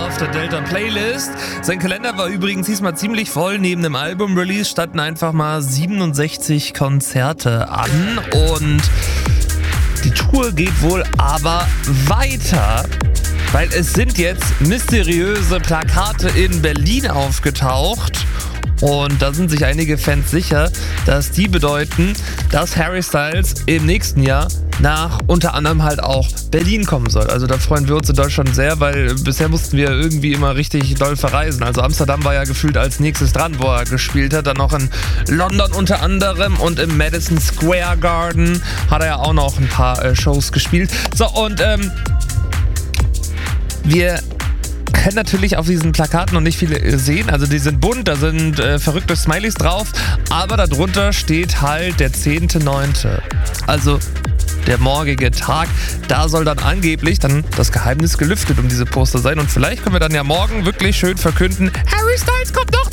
auf der Delta Playlist. Sein Kalender war übrigens diesmal ziemlich voll. Neben dem Album-Release standen einfach mal 67 Konzerte an. Und die Tour geht wohl aber weiter, weil es sind jetzt mysteriöse Plakate in Berlin aufgetaucht. Und da sind sich einige Fans sicher, dass die bedeuten, dass Harry Styles im nächsten Jahr nach unter anderem halt auch Berlin kommen soll. Also da freuen wir uns in Deutschland sehr, weil bisher mussten wir irgendwie immer richtig doll verreisen. Also Amsterdam war ja gefühlt als nächstes dran, wo er gespielt hat. Dann noch in London unter anderem und im Madison Square Garden hat er ja auch noch ein paar Shows gespielt. So, und wir können natürlich auf diesen Plakaten noch nicht viele sehen. Also die sind bunt, da sind verrückte Smileys drauf, aber darunter steht halt der 10.9. Also der morgige Tag. Da soll dann angeblich dann das Geheimnis gelüftet um diese Poster sein und vielleicht können wir dann ja morgen wirklich schön verkünden, Harry Styles kommt doch